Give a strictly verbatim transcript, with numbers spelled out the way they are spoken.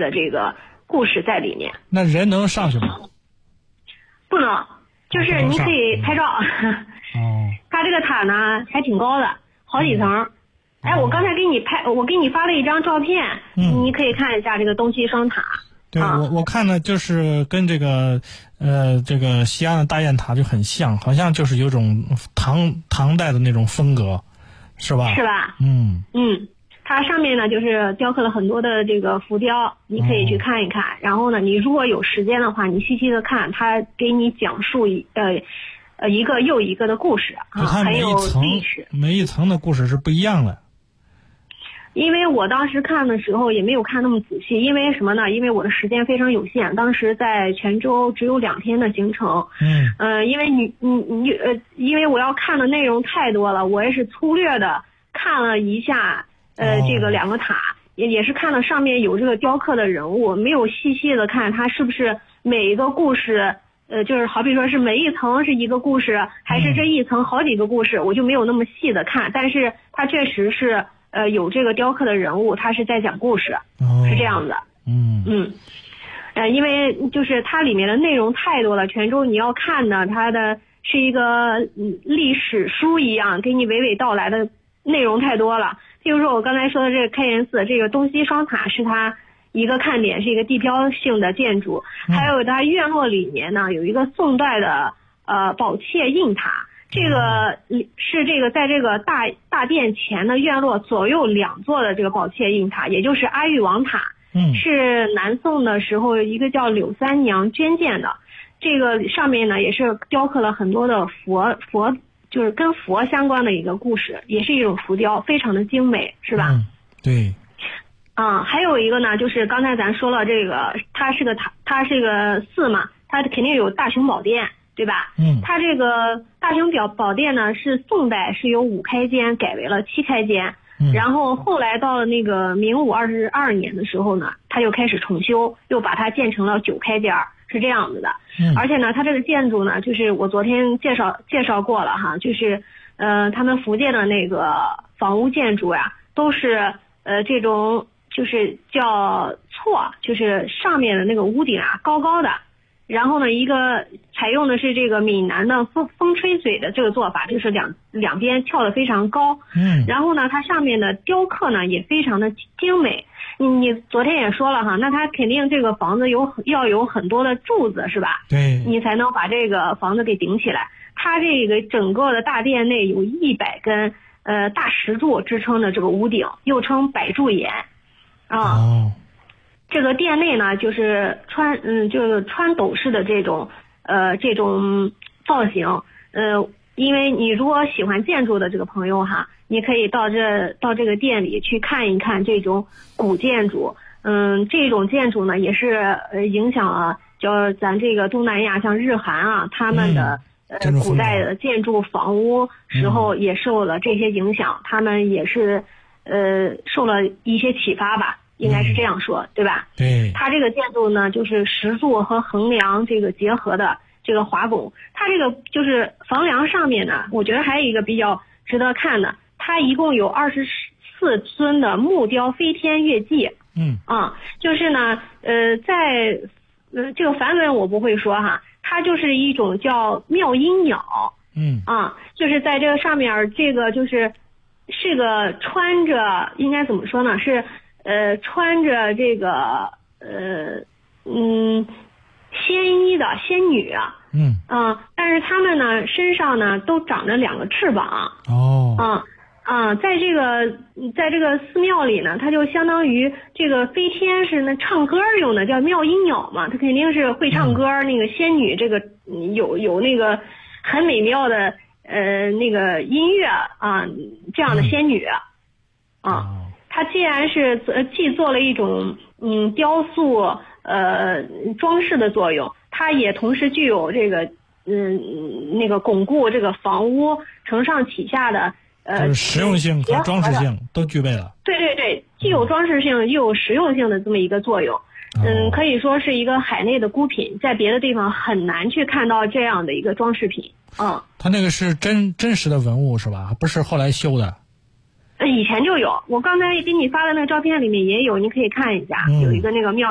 的这个故事在里面。 那人能上去吗？ 不能，就是你可以拍照。 哦。 它这个塔呢还挺高的，好几层。嗯、哎，我刚才给你拍，我给你发了一张照片，嗯、你可以看一下这个东西双塔。 对，啊、我我看呢，就是跟这个呃这个西安的大雁塔就很像，好像就是有种唐唐代的那种风格，是吧？ 是吧？ 嗯嗯，它上面呢就是雕刻了很多的这个浮雕，你可以去看一看。哦、然后呢，你如果有时间的话，你细细的看，它给你讲述一呃呃一个又一个的故事啊，还有历史。 每一层的故事是不一样的。 因为我当时看的时候也没有看那么仔细，因为什么呢？因为我的时间非常有限，当时在泉州只有两天的行程。 嗯。 呃，因为你你你呃，因为我要看的内容太多了，我也是粗略的看了一下，呃，哦、这个两个塔，也也是看了上面有这个雕刻的人物，没有细细的看它是不是每一个故事，呃，就是好比说是每一层是一个故事，还是这一层好几个故事，嗯、我就没有那么细的看，但是它确实是。呃，有这个雕刻的人物，他是在讲故事， 哦、 是这样的。 嗯嗯，呃，因为就是它里面的内容太多了，泉州你要看的，它的是一个历史书一样，给你娓娓道来的内容太多了。譬如说我刚才说的这个开元寺，这个东西双塔是它一个看点，是一个地标性的建筑， 嗯、 还有它院落里面呢有一个宋代的呃宝切印塔。这个是这个在这个大大殿前的院落左右两座的这个宝切印塔，也就是阿育王塔， 嗯， 是南宋的时候一个叫柳三娘捐建的。这个上面呢也是雕刻了很多的佛佛，就是跟佛相关的一个故事，也是一种浮雕，非常的精美，是吧？ 嗯，对。 啊，还有一个呢，就是刚才咱说了这个，它是个塔，它是个寺嘛，它肯定有大雄宝殿。对吧？ 嗯， 它这个大雄表宝殿呢，是宋代是由五开间改为了七开间， 嗯、 然后后来到了那个明武二十二年的时候呢，它又开始重修，又把它建成了九开间，是这样子的。 嗯， 而且呢，它这个建筑呢，就是我昨天介绍介绍过了哈，就是呃，他们福建的那个房屋建筑呀，都是呃这种就是叫错，就是上面的那个屋顶啊高高的。然后呢，一个采用的是这个闽南的风风吹嘴的这个做法，就是两两边翘得非常高。 嗯。 然后呢，它上面的雕刻呢也非常的精美。你你昨天也说了哈，那它肯定这个房子有要有很多的柱子是吧？ 对。 你才能把这个房子给顶起来。它这个整个的大殿内有一百根呃大石柱支撑的这个屋顶，又称百柱檐。啊。 哦。 这个殿内呢，就是穿嗯，就是穿斗式的这种呃这种造型，呃，因为你如果喜欢建筑的这个朋友哈，你可以到这到这个店里去看一看这种古建筑，嗯，这种建筑呢也是呃影响了就咱这个东南亚像日韩啊他们的、 嗯、 呃古代的建筑房屋时候也受了这些影响，嗯、他们也是呃受了一些启发吧。应该是这样说，嗯、对吧？ 对。 它这个建筑呢，就是石柱和横梁这个结合的这个华拱。它这个就是房梁上面呢，我觉得还有一个比较值得看的，它一共有二十四尊的木雕飞天月季。 嗯。 啊，就是呢，呃，在呃这个梵文我不会说哈，它就是一种叫妙音鸟。 嗯。 啊，就是在这个上面，这个就是是个穿着应该怎么说呢？是。呃，穿着这个呃嗯仙衣的仙女啊， 嗯啊、呃，但是他们呢身上呢都长着两个翅膀。 哦。 啊啊，在这个在这个寺庙里呢，它就相当于这个飞天是那唱歌用的，叫妙音鸟嘛，它肯定是会唱歌。嗯、那个仙女这个有有那个很美妙的呃那个音乐啊，这样的仙女、嗯、啊。 哦。 它既然是呃既做了一种嗯雕塑呃装饰的作用，它也同时具有这个嗯那个巩固这个房屋承上启下的呃就是实用性和装饰性都具备了。 对对对，既有装饰性又有实用性的这么一个作用。嗯，可以说是一个海内的孤品，在别的地方很难去看到这样的一个装饰品。嗯， 它那个是真真实的文物是吧？不是后来修的。 以前就有，我刚才给你发的那个照片里面也有，你可以看一下， 嗯、 有一个那个庙。